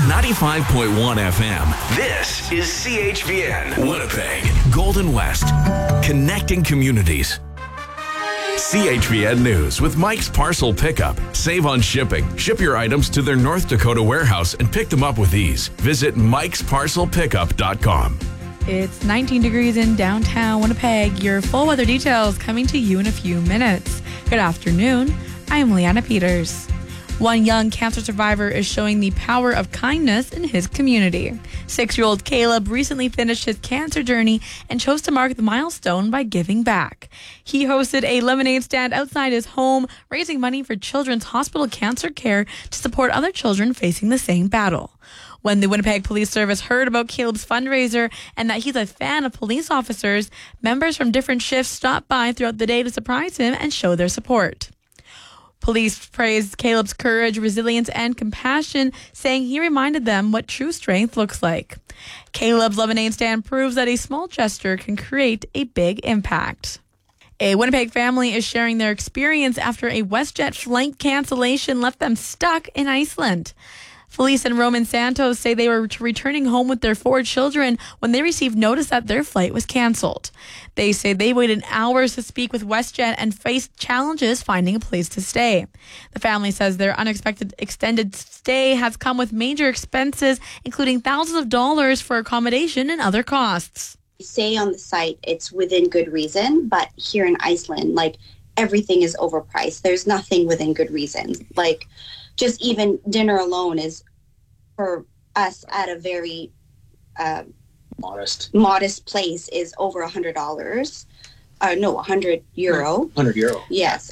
95.1 FM. This is CHVN, Winnipeg, Golden West, connecting communities. CHVN News with Mike's Parcel Pickup. Save on shipping. Ship your items to their North Dakota warehouse and pick them up with ease. Visit mikesparcelpickup.com. It's 19 degrees in downtown Winnipeg. Your full weather details coming to you in a few minutes. Good afternoon. I'm Leanna Peters. One young cancer survivor is showing the power of kindness in his community. 6-year-old Caleb recently finished his cancer journey and chose to mark the milestone by giving back. He hosted a lemonade stand outside his home, raising money for Children's Hospital Cancer Care to support other children facing the same battle. When the Winnipeg Police Service heard about Caleb's fundraiser and that he's a fan of police officers, members from different shifts stopped by throughout the day to surprise him and show their support. Police praised Caleb's courage, resilience, and compassion, saying he reminded them what true strength looks like. Caleb's lemonade stand proves that a small gesture can create a big impact. A Winnipeg family is sharing their experience after a WestJet flight cancellation left them stuck in Iceland. Felice and Roman Santos say they were returning home with their 4 children when they received notice that their flight was canceled. They say they waited hours to speak with WestJet and faced challenges finding a place to stay. The family says their unexpected extended stay has come with major expenses, including thousands of dollars for accommodation and other costs. Say on the site it's within good reason, but here in Iceland, everything is overpriced. There's nothing within good reason. Just even dinner alone is, for us at a very modest place, is over $100. No, €100. €100. Yes.